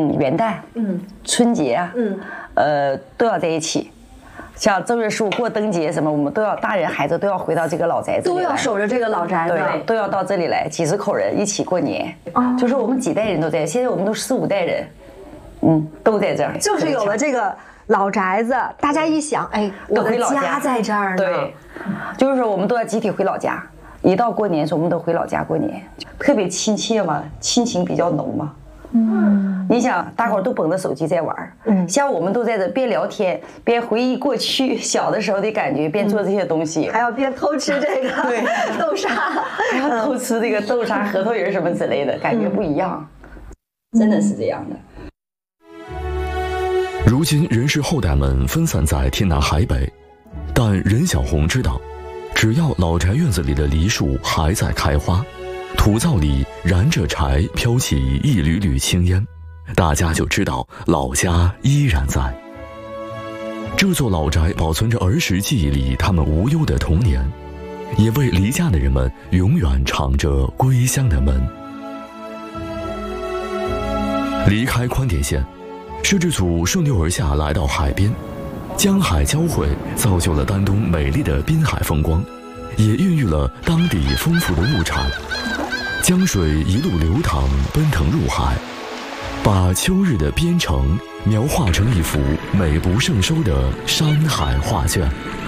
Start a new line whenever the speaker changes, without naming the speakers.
元旦，春节啊，都要在一起。像正月15过灯节什么，我们都要大人孩子都要回到这个老宅子里来，
都要守着这个老宅子，
对，都要到这里来，几十口人一起过年。就是我们几代人都在，现在我们都4、5代人，都在这儿。
就是有了这个老宅子，大家一想，哎，我的家在这儿呢。
对，就是说我们都要集体回老家。一到过年的时候，我们都回老家过年，特别亲切嘛，亲情比较浓嘛。你想，大伙儿都捧着手机在玩，像我们都在这边聊天边回忆过去小的时候的感觉，边做这些东西，
还要边偷吃这个
对
豆沙，
还要偷吃这个豆沙、核桃仁什么之类的，感觉不一样，真的是这样的。
如今人氏后代们分散在天南海北，但任小红知道，只要老宅院子里的梨树还在开花，土灶里燃着柴，飘起一缕缕青烟，大家就知道老家依然在。这座老宅保存着儿时记忆里他们无忧的童年，也为离家的人们永远敞着归乡的门。离开宽甸县，摄制组顺流而下来到海边，江海交汇造就了丹东美丽的滨海风光，也孕育了当地丰富的物产。江水一路流淌，奔腾入海，把秋日的边城描画成一幅美不胜收的山海画卷。